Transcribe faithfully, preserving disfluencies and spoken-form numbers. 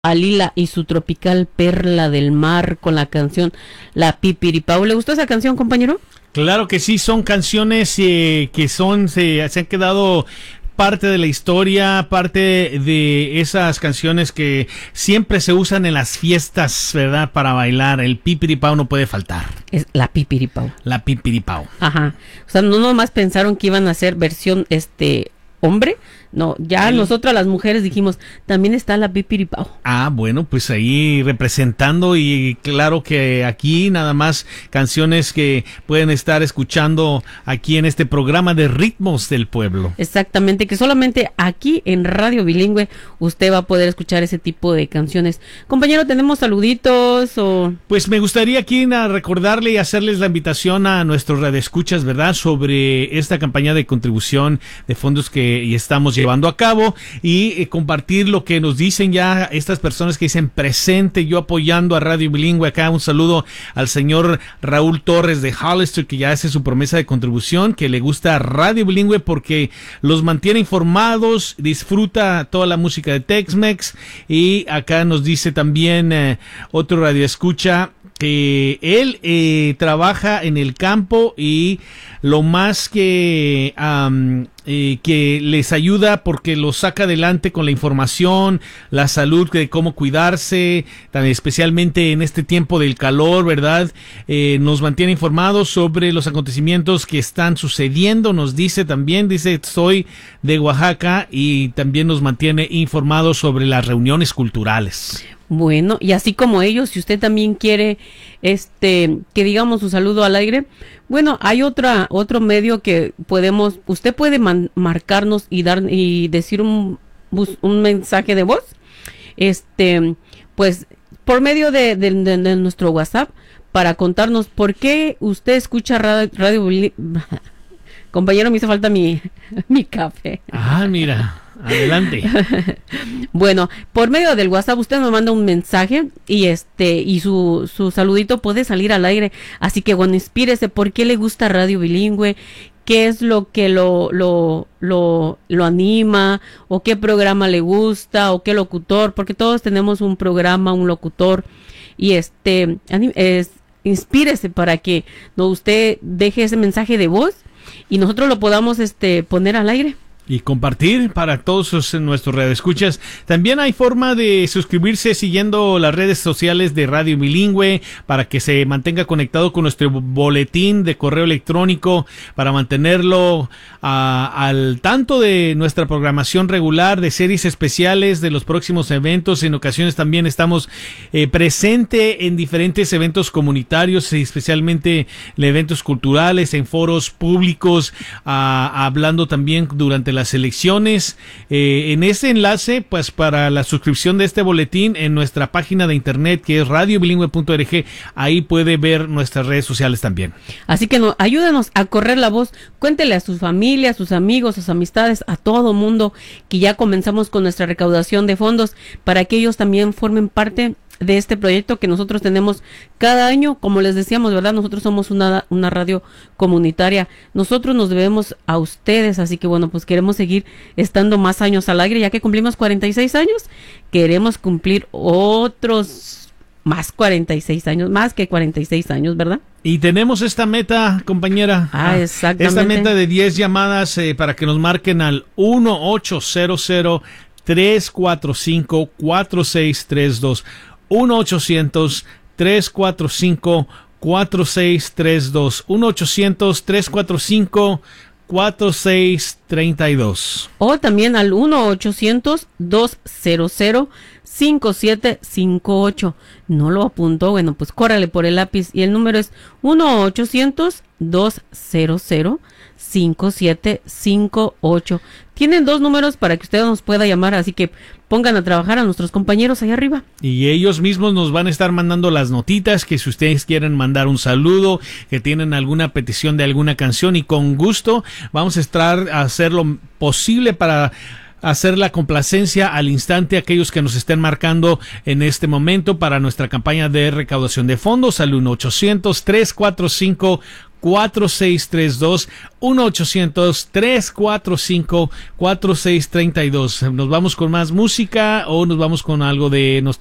Alila y su tropical Perla del Mar con la canción La Pipiripao. ¿Le gustó esa canción, compañero? Claro que sí, son canciones eh, que son se, se han quedado parte de la historia, parte de esas canciones que siempre se usan en las fiestas, ¿verdad? Para bailar. El Pipiripao no puede faltar. Es la Pipiripao. La Pipiripao. Ajá. O sea, no nomás pensaron que iban a hacer versión este hombre. No, ya el... nosotras las mujeres dijimos, también está la Pipiripao. Ah, bueno, pues ahí representando, y claro que aquí nada más canciones que pueden estar escuchando aquí en este programa de Ritmos del Pueblo. Exactamente, que solamente aquí en Radio Bilingüe usted va a poder escuchar ese tipo de canciones. Compañero, ¿tenemos saluditos o...? Pues me gustaría aquí recordarle y hacerles la invitación a nuestros radioescuchas, ¿verdad? Sobre esta campaña de contribución de fondos que estamos llevando a cabo, y eh, compartir lo que nos dicen ya estas personas que dicen presente, yo apoyando a Radio Bilingüe. Acá un saludo al señor Raúl Torres de Hollister, que ya hace su promesa de contribución, que le gusta Radio Bilingüe porque los mantiene informados, disfruta toda la música de Tex-Mex. Y acá nos dice también eh, otro radioescucha que él eh, trabaja en el campo, y lo más que um, eh, que les ayuda porque los saca adelante con la información, la salud, de cómo cuidarse, tan especialmente en este tiempo del calor, ¿verdad? Eh, nos mantiene informados sobre los acontecimientos que están sucediendo. Nos dice también, dice, soy de Oaxaca, y también nos mantiene informados sobre las reuniones culturales. Bueno, y así como ellos, si usted también quiere este que digamos su saludo al aire, bueno, hay otra otro medio que podemos, usted puede man, marcarnos y dar y decir un un mensaje de voz, este, pues por medio de, de, de, de nuestro WhatsApp, para contarnos por qué usted escucha radio, radio compañero, me hizo falta mi mi café. Ah, mira. Adelante. Bueno, por medio del WhatsApp usted me manda un mensaje y este y su su saludito puede salir al aire. Así que bueno, inspírese por qué le gusta Radio Bilingüe, qué es lo que lo lo lo lo anima, o qué programa le gusta, o qué locutor, porque todos tenemos un programa, un locutor, y este es, inspírese para que no usted deje ese mensaje de voz y nosotros lo podamos este poner al aire y compartir para todos nuestros radioescuchas. También hay forma de suscribirse siguiendo las redes sociales de Radio Bilingüe, para que se mantenga conectado con nuestro boletín de correo electrónico, para mantenerlo a, al tanto de nuestra programación regular, de series especiales, de los próximos eventos. En ocasiones también estamos eh, presente en diferentes eventos comunitarios, especialmente en eventos culturales, en foros públicos, a, hablando también durante la las elecciones. Eh, en ese enlace, pues para la suscripción de este boletín, en nuestra página de internet, que es radio bilingüe punto org, ahí puede ver nuestras redes sociales también. Así que no, ayúdenos a correr la voz, cuéntele a su familia, a sus amigos, a sus amistades, a todo mundo, que ya comenzamos con nuestra recaudación de fondos, para que ellos también formen parte de este proyecto que nosotros tenemos cada año. Como les decíamos, ¿verdad? Nosotros somos una, una radio comunitaria. Nosotros nos debemos a ustedes, así que bueno, pues queremos seguir estando más años al aire, ya que cumplimos cuarenta y seis años. Queremos cumplir otros más cuarenta y seis años, más que cuarenta y seis años, ¿verdad? Y tenemos esta meta, compañera. Ah, exactamente. Esta meta de diez llamadas eh, para que nos marquen al uno ocho cero cero, tres cuatro cinco, cuatro seis tres dos. uno ochocientos, tres cuatro cinco, cuatro seis tres dos. uno ochocientos, tres cuatro cinco, cuatro seis tres dos. O también al uno ochocientos, dos cero cero, cinco siete cinco ocho. No lo apuntó, bueno, pues córrale por el lápiz, y el número es uno ochocientos, dos cero cero, cinco siete cinco ocho. Tienen dos números para que usted nos pueda llamar, así que pongan a trabajar a nuestros compañeros allá arriba. Y ellos mismos nos van a estar mandando las notitas, que si ustedes quieren mandar un saludo, que tienen alguna petición de alguna canción, y con gusto vamos a estar a hacer lo posible para hacer la complacencia al instante a aquellos que nos estén marcando en este momento para nuestra campaña de recaudación de fondos al uno ochocientos, tres cuatro cinco, cuatro seis tres dos, uno ochocientos, tres cuatro cinco, cuatro seis tres dos. Nos vamos con más música o nos vamos con algo de